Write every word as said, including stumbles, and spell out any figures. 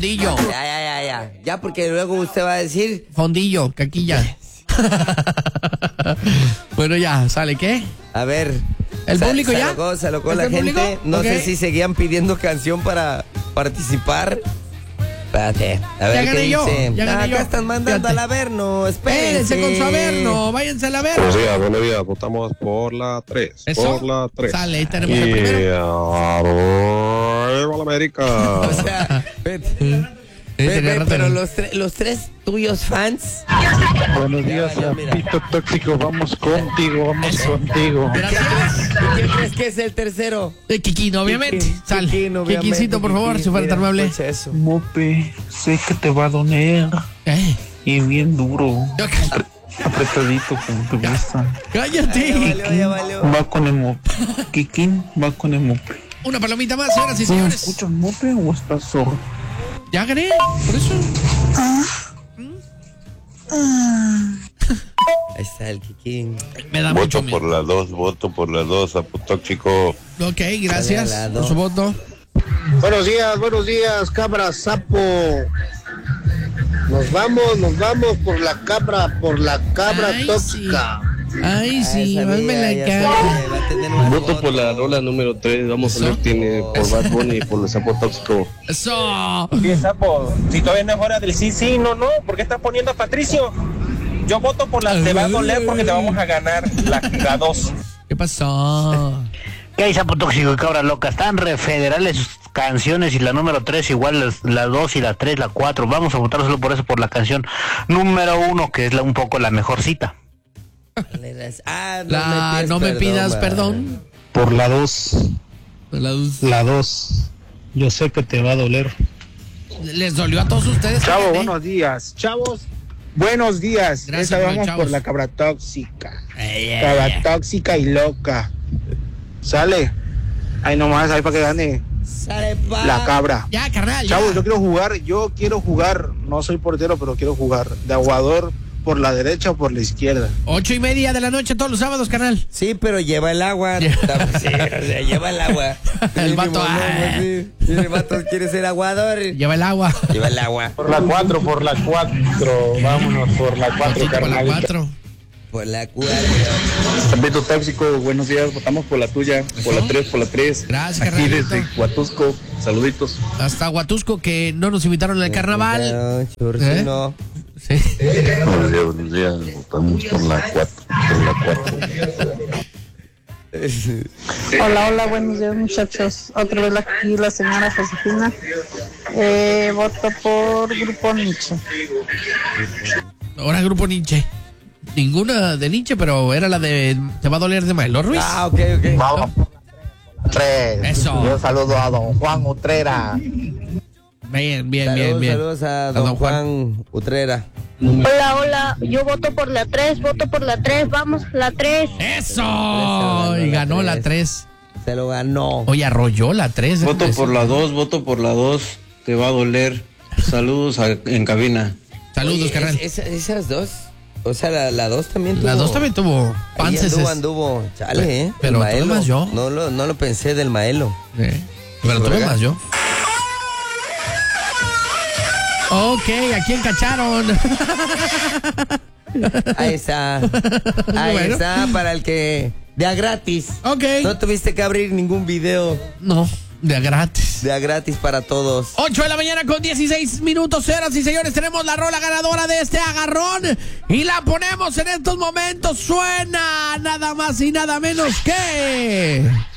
Fondillo. Ya, ya, ya, ya. Ya, porque luego usted va a decir... Fondillo, caquilla. Bueno, ya, ¿sale qué? A ver... ¿El se, público se ya? alocó, se alocó la ¿Es el gente. público? No Ok. sé si seguían pidiendo canción para participar. Espérate, a ver Ya qué gané yo, dice. ya gané Ah, yo. acá están mandando Fíjate. al Averno, espérense. Espérense con su Averno, váyanse al Averno. Buenos días, buenos días. Votamos por la tres. ¿Eso? Por la tres. Sale, ahí tenemos Y el primero. arriba la América. O sea, vete. Sí, Ve, tenía ve, razón. pero los, tre- los tres tuyos fans. Buenos días, Ya, ya, mira. Pito Tóxico, vamos contigo, vamos contigo. Gracias. ¿Quién crees que es el tercero? Eh, Kikín, obviamente. Kikín, Sale. Kikín, obviamente, Kikincito, por favor, Kikín. si fuera Mira, tan amable. escucha eso. Mope, sé que te va a doler Eh, y bien duro, yo- apretadito como te gusta. Ya Cállate. valió, ya valió. Va con el Mope. Kikín va con el Mope. Una palomita más, señoras y ¿No señores. escuchas Mope o estás sordo? Ya gané, por eso. Ahí está el Kikín. Me da mucho Voto por miedo. la dos, voto por la dos, Apotóxico. Ok, gracias Sale a la por dos. su voto. Buenos días, buenos días, cabra sapo. Nos vamos, nos vamos por la cabra, por la cabra Ay, tóxica. Ay, sí, Ah, más sabía, me la ya cara. sabía, va a tener más Voto votos. por la rola número tres. Vamos a ver, tiene por Bad Bunny y por el sapo tóxico. Eso. Bien, sapo, si todavía no es hora del sí, sí, no, no, ¿por qué estás poniendo a Patricio? Yo voto por la te va a doler porque te vamos a ganar la, la dos. ¿Qué pasó? ¿Qué hay, sapo tóxico y cabra loca? Están re federales sus canciones y la número tres igual las- la dos y la tres, la cuatro. Vamos a votar solo por eso, por la canción número uno, que es la, un poco la mejorcita. Ah, no La, me pidas no me pidas va. perdón. Por la dos, La luz. la dos. Yo sé que te va a doler. Les dolió a todos ustedes. Chavo, fíjate. buenos días. Chavos, buenos días. Gracias, Esa buenos vamos chavos. por la cabra tóxica. Ey, ey, Cabra ey. tóxica y loca. Sale. Ahí nomás, ahí para que gane Sale, pa. la cabra. Ya, carnal. ya. Chavos, yo quiero jugar, yo quiero jugar, no soy portero, pero quiero jugar de aguador por la derecha o por la izquierda. Ocho y media de la noche todos los sábados, carnal. Sí, pero lleva el agua. Sí, o sea, lleva el agua. El vato, No, ah. pues sí. El vato quiere ser aguador. Lleva el agua. Lleva el agua. Por la cuatro, por la cuatro. Vámonos por la cuatro, Por la cuatro. Por la cuatro. Pito tóxico, buenos días. Votamos por la tuya, por la tres, por la tres. Gracias, Aquí carnalito. desde Huatusco. Saluditos. Hasta Huatusco, que no nos invitaron al carnaval. Churcino. Sí. Buenos días, buenos días. Votamos por la cuatro. Por la cuatro. Hola, hola, buenos días muchachos. Otra vez aquí la señora Josefina. Eh, voto por Grupo Nietzsche. Ahora Grupo Nietzsche. Ninguna de Nietzsche, pero era la de Te va a doler de Maelo Ruiz. Ah, ok, ok. Vamos. Tres. Eso. Yo saludo a don Juan Utrera. Bien, bien, Saludos, bien, bien. saludos a don, don Juan. Juan Utrera. Hola, hola, yo voto por la tres, voto por la tres, vamos, la tres. ¡Eso! Y ganó la tres. Se lo ganó. Oye, arrolló la tres. Voto por la dos, voto por la dos. Te va a doler. Saludos a- en cabina. Saludos, Oye, carnal. es- esa- esas dos. O sea, la, la dos también tuvo. La dos también tuvo Ahí pances. anduvo, anduvo. Chale, ¿eh? Pero El tuve Maelo. más yo. No lo, no lo pensé del Maelo. Eh, Pero tuve ¿Verdad? más yo. Ok, ¿a quién cacharon? Ahí está. Ahí Bueno. está para el que... De a gratis. Ok. No tuviste que abrir ningún video. No, de a gratis. De a gratis para todos. ocho de la mañana con dieciséis minutos, señoras y señores. Tenemos la rola ganadora de este agarrón. Y la ponemos en estos momentos. Suena nada más y nada menos que...